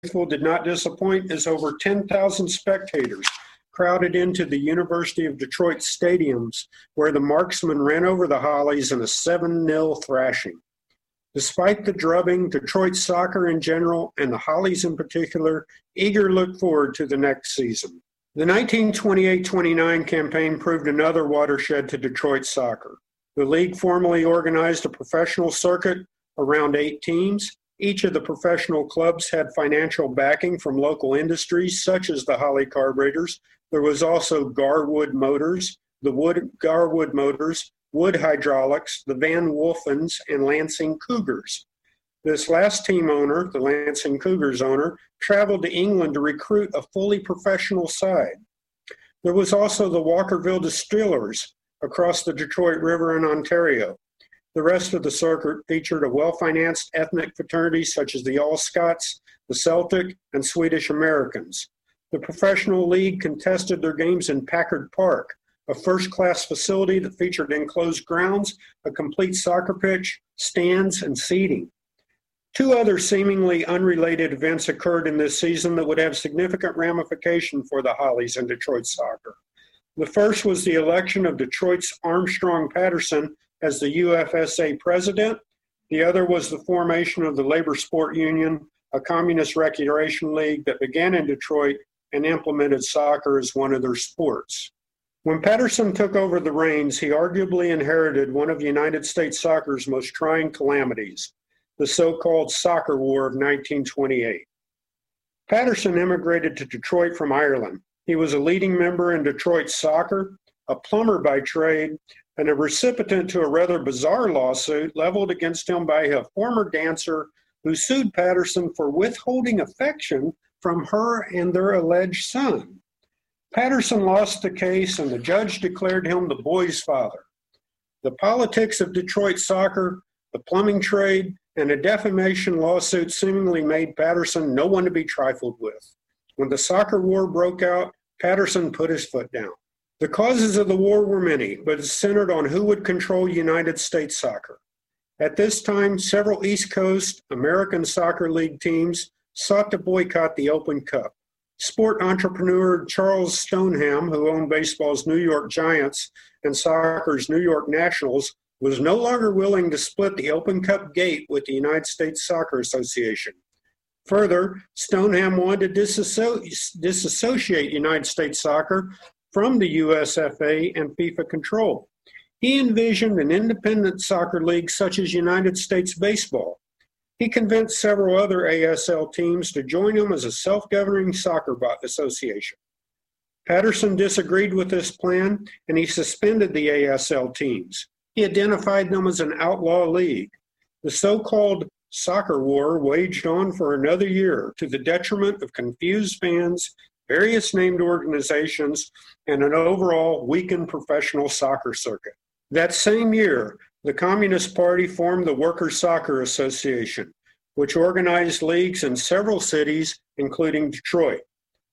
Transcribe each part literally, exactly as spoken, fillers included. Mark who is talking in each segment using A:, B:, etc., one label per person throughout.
A: faithful did not disappoint as over ten thousand spectators crowded into the University of Detroit stadiums, where the Marksmen ran over the Hollies in a seven nil thrashing. Despite the drubbing, Detroit soccer in general, and the Hollies in particular, eager looked forward to the next season. The nineteen twenty-eight twenty-nine campaign proved another watershed to Detroit soccer. The league formally organized a professional circuit around eight teams. Each of the professional clubs had financial backing from local industries such as the Holly Carburetors. There was also Garwood Motors, the Wood Garwood Motors, Wood Hydraulics, the Van Wolfens, and Lansing Cougars. This last team owner, the Lansing Cougars owner, traveled to England to recruit a fully professional side. There was also the Walkerville Distillers across the Detroit River in Ontario. The rest of the circuit featured a well-financed ethnic fraternity such as the All Scots, the Celtic, and Swedish Americans. The professional league contested their games in Packard Park, a first-class facility that featured enclosed grounds, a complete soccer pitch, stands, and seating. Two other seemingly unrelated events occurred in this season that would have significant ramification for the Hollies and Detroit soccer. The first was the election of Detroit's Armstrong Patterson as the U F S A president. The other was the formation of the Labor Sport Union, a communist recreation league that began in Detroit and implemented soccer as one of their sports. When Patterson took over the reins, he arguably inherited one of United States soccer's most trying calamities, the so-called Soccer War of nineteen twenty-eight. Patterson immigrated to Detroit from Ireland. He was a leading member in Detroit soccer, a plumber by trade, and a recipient to a rather bizarre lawsuit leveled against him by a former dancer who sued Patterson for withholding affection from her and their alleged son. Patterson lost the case, and the judge declared him the boy's father. The politics of Detroit soccer, the plumbing trade, and a defamation lawsuit seemingly made Patterson no one to be trifled with. When the soccer war broke out, Patterson put his foot down. The causes of the war were many, but it centered on who would control United States soccer. At this time, several East Coast American Soccer League teams sought to boycott the Open Cup. Sport entrepreneur Charles Stoneham, who owned baseball's New York Giants and soccer's New York Nationals, was no longer willing to split the Open Cup gate with the United States Soccer Association. Further, Stoneham wanted to disasso- disassociate United States soccer from the U S F A and FIFA control. He envisioned an independent soccer league such as United States Baseball. He convinced several other A S L teams to join him as a self-governing soccer association. Patterson disagreed with this plan, and he suspended the A S L teams. He identified them as an outlaw league. The so-called soccer war waged on for another year to the detriment of confused fans, various named organizations, and an overall weakened professional soccer circuit. That same year, the Communist Party formed the Workers' Soccer Association, which organized leagues in several cities, including Detroit.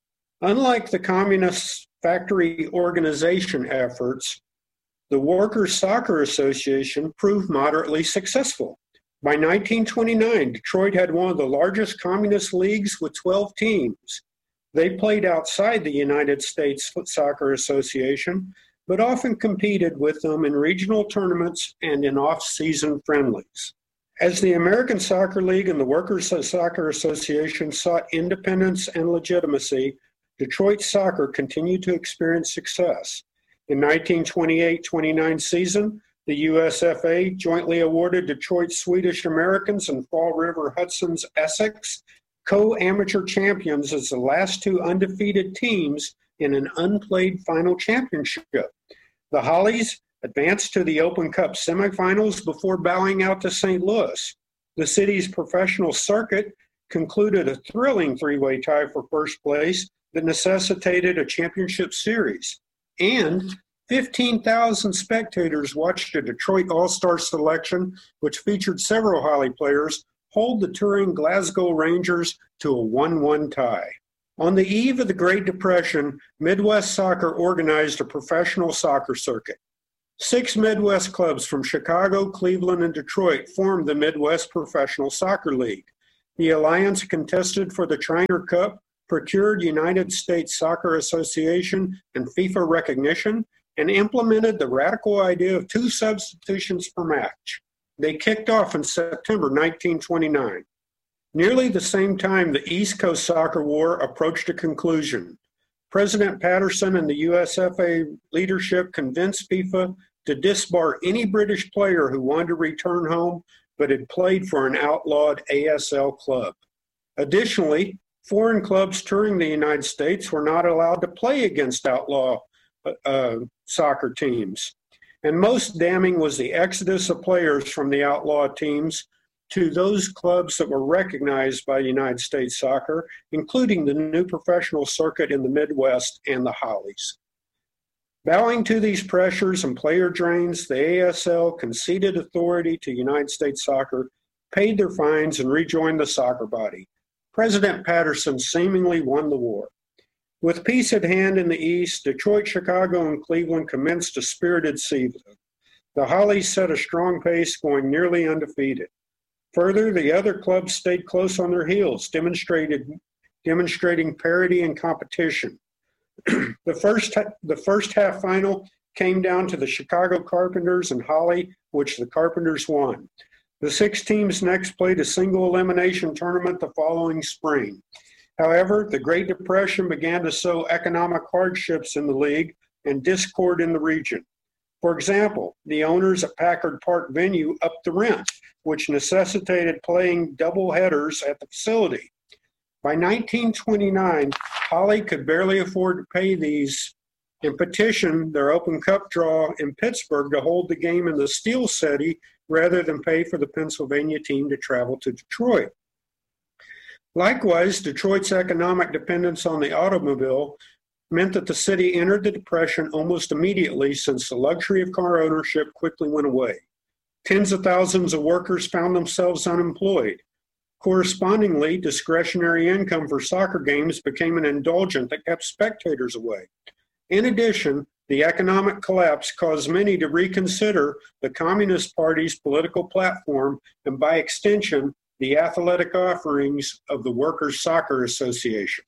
A: Unlike the Communist factory organization efforts, the Workers' Soccer Association proved moderately successful. By nineteen twenty-nine, Detroit had one of the largest communist leagues with twelve teams. They played outside the United States Soccer Association, but often competed with them in regional tournaments and in off-season friendlies. As the American Soccer League and the Workers' Soccer Association sought independence and legitimacy, Detroit soccer continued to experience success. In nineteen twenty-eight twenty-nine season, the U S F A jointly awarded Detroit Swedish Americans and Fall River Hudson's Essex co-amateur champions as the last two undefeated teams in an unplayed final championship. The Hollies advanced to the Open Cup semifinals before bowing out to Saint Louis. The city's professional circuit concluded a thrilling three-way tie for first place that necessitated a championship series. And fifteen thousand spectators watched a Detroit All-Star selection, which featured several Holly players, hold the touring Glasgow Rangers to a one one tie. On the eve of the Great Depression, Midwest Soccer organized a professional soccer circuit. Six Midwest clubs from Chicago, Cleveland, and Detroit formed the Midwest Professional Soccer League. The alliance contested for the Trainer Cup, procured United States Soccer Association and FIFA recognition, and implemented the radical idea of two substitutions per match. They kicked off in September nineteen twenty-nine. Nearly the same time, the East Coast Soccer War approached a conclusion. President Patterson and the U S F A leadership convinced FIFA to disbar any British player who wanted to return home but had played for an outlawed A S L club. Additionally, foreign clubs touring the United States were not allowed to play against outlaw uh, soccer teams. And most damning was the exodus of players from the outlaw teams to those clubs that were recognized by United States Soccer, including the new professional circuit in the Midwest and the Hollies. Bowing to these pressures and player drains, the A S L conceded authority to United States Soccer, paid their fines, and rejoined the soccer body. President Patterson seemingly won the war. With peace at hand in the East, Detroit, Chicago, and Cleveland commenced a spirited season. The Hollies set a strong pace, going nearly undefeated. Further, the other clubs stayed close on their heels, demonstrated, demonstrating parity and competition. the, first, the first half final came down to the Chicago Carpenters and Holly, which the Carpenters won. The six teams next played a single elimination tournament the following spring. However, the Great Depression began to sow economic hardships in the league and discord in the region. For example, the owners at Packard Park venue upped the rent, which necessitated playing double headers at the facility. By nineteen twenty-nine, Holly could barely afford to pay these and petitioned their Open Cup draw in Pittsburgh to hold the game in the Steel City rather than pay for the Pennsylvania team to travel to Detroit. Likewise, Detroit's economic dependence on the automobile meant that the city entered the Depression almost immediately, since the luxury of car ownership quickly went away. Tens of thousands of workers found themselves unemployed. Correspondingly, discretionary income for soccer games became an indulgent that kept spectators away. In addition, the economic collapse caused many to reconsider the Communist Party's political platform and, by extension, the athletic offerings of the Workers' Soccer Association.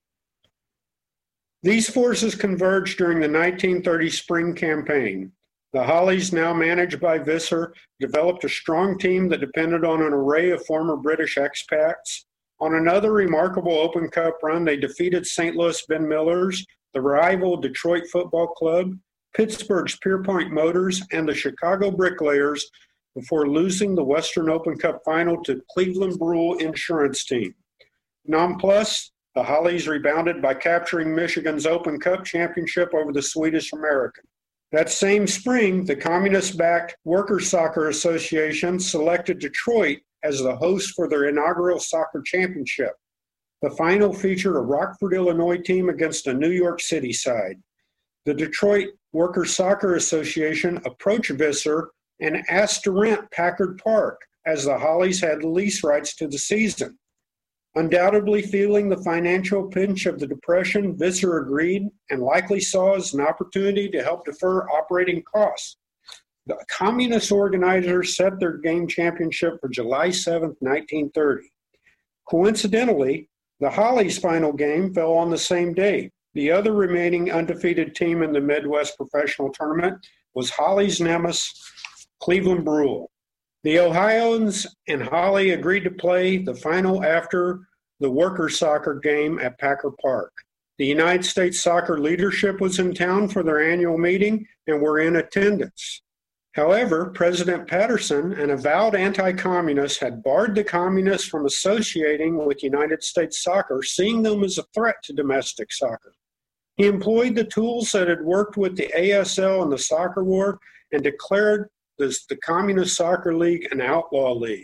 A: These forces converged during the nineteen thirty spring campaign. The Hollies, now managed by Visser, developed a strong team that depended on an array of former British expats. On another remarkable Open Cup run, they defeated Saint Louis Ben Millers, the rival Detroit Football Club, Pittsburgh's Pierpoint Motors, and the Chicago Bricklayers before losing the Western Open Cup final to Cleveland Brule Insurance Team. Nonplussed, the Hollies rebounded by capturing Michigan's Open Cup championship over the Swedish American. That same spring, the communist-backed Workers' Soccer Association selected Detroit as the host for their inaugural soccer championship. The final featured a Rockford, Illinois team against a New York City side. The Detroit Workers' Soccer Association approached Visser and asked to rent Packard Park, as the Hollies had lease rights to the season. Undoubtedly feeling the financial pinch of the Depression, Visser agreed and likely saw as an opportunity to help defer operating costs. The communist organizers set their game championship for July seventh, nineteen thirty. Coincidentally, the Hollies' final game fell on the same day. The other remaining undefeated team in the Midwest professional tournament was Hollies' nemesis, Cleveland Brule. The Ohioans and Holly agreed to play the final after the Workers' Soccer game at Packard Park. The United States Soccer leadership was in town for their annual meeting and were in attendance. However, President Patterson, an avowed anti-communist, had barred the communists from associating with United States Soccer, seeing them as a threat to domestic soccer. He employed the tools that had worked with the A S L in the soccer war and declared this, the Communist Soccer League an outlaw league.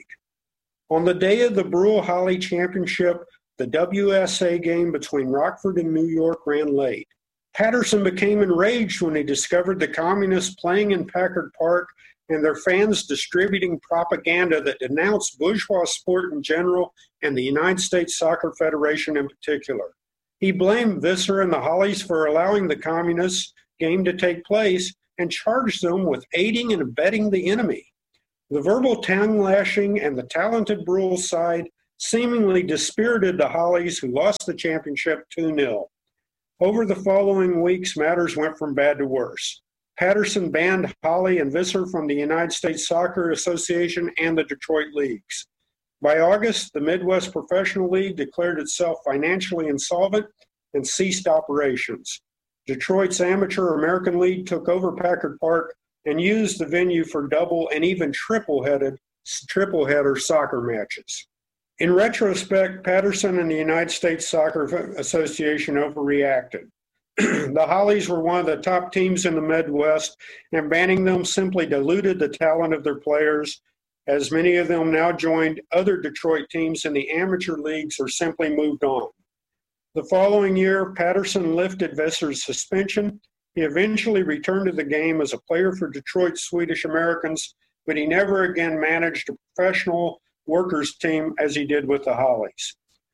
A: On the day of the Brule-Holly Championship, the W S A game between Rockford and New York ran late. Patterson became enraged when he discovered the communists playing in Packard Park and their fans distributing propaganda that denounced bourgeois sport in general and the United States Soccer Federation in particular. He blamed Visser and the Hollies for allowing the communist game to take place and charged them with aiding and abetting the enemy. The verbal tongue lashing and the talented Brule side seemingly dispirited the Hollies, who lost the championship two nil. Over the following weeks, matters went from bad to worse. Patterson banned Holly and Visser from the United States Soccer Association and the Detroit leagues. By August, the Midwest Professional League declared itself financially insolvent and ceased operations. Detroit's Amateur American League took over Packard Park and used the venue for double and even triple-headed, triple-header soccer matches. In retrospect, Patterson and the United States Soccer Association overreacted. The Hollies were one of the top teams in the Midwest, and banning them simply diluted the talent of their players, as many of them now joined other Detroit teams in the amateur leagues or simply moved on. The following year, Patterson lifted Visser's suspension. He eventually returned to the game as a player for Detroit Swedish Americans, but he never again managed a professional workers team as he did with the Hollies.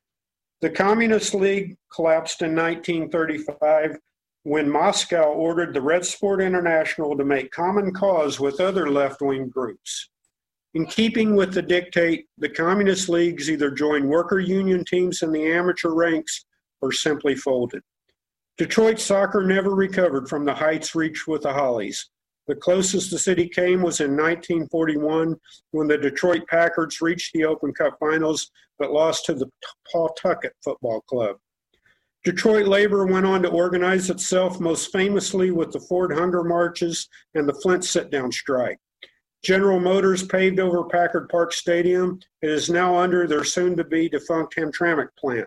A: The Communist League collapsed in nineteen thirty-five when Moscow ordered the Red Sport International to make common cause with other left-wing groups. In keeping with the dictate, the Communist Leagues either joined worker union teams in the amateur ranks or simply folded. Detroit soccer never recovered from the heights reached with the Hollies. The closest the city came was in nineteen forty-one when the Detroit Packards reached the Open Cup finals but lost to the Pawtucket Football Club. Detroit labor went on to organize itself most famously with the Ford Hunger Marches and the Flint sit-down strike. General Motors paved over Packard Park Stadium. It is now under their soon-to-be defunct Hamtramck plant.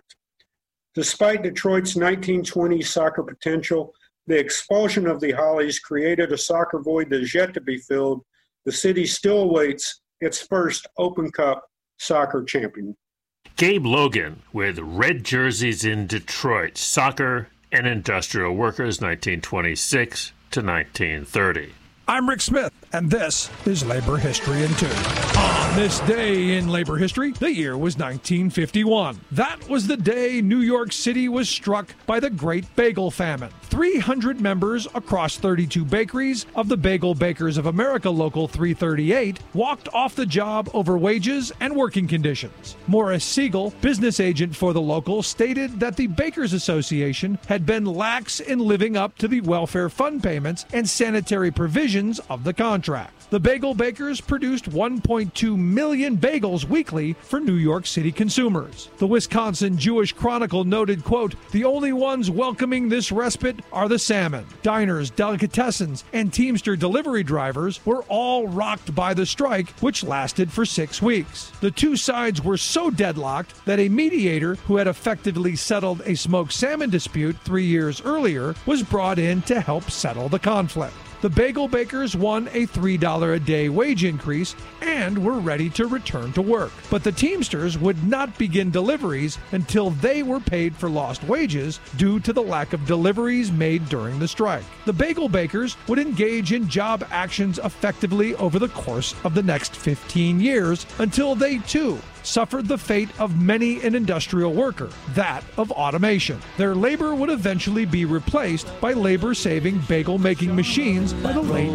A: Despite Detroit's nineteen twenties soccer potential, the expulsion of the Hollies created a soccer void that is yet to be filled. The city still awaits its first Open Cup soccer champion.
B: Gabe Logan with Red Jerseys in Detroit, Soccer and Industrial Workers, nineteen twenty-six to nineteen thirty.
C: I'm Rick Smith, and this is Labor History in Two. On this day in labor history, the year was nineteen fifty-one. That was the day New York City was struck by the Great Bagel Famine. three hundred members across thirty-two bakeries of the Bagel Bakers of America Local three thirty-eight walked off the job over wages and working conditions. Morris Siegel, business agent for the local, stated that the Bakers Association had been lax in living up to the welfare fund payments and sanitary provisions of the contract. The Bagel Bakers produced one point two million bagels weekly for New York City consumers. The Wisconsin Jewish Chronicle noted, quote, "The only ones welcoming this respite are the salmon. Diners, delicatessens, and Teamster delivery drivers were all rocked by the strike, which lasted for six weeks. The two sides were so deadlocked that a mediator who had effectively settled a smoked salmon dispute three years earlier was brought in to help settle the conflict. The Bagel Bakers won a three dollars a day wage increase and were ready to return to work. But the Teamsters would not begin deliveries until they were paid for lost wages due to the lack of deliveries made during the strike. The Bagel Bakers would engage in job actions effectively over the course of the next fifteen years until they, too, suffered the fate of many an industrial worker, that of automation. Their labor would eventually be replaced by labor-saving bagel-making machines by the late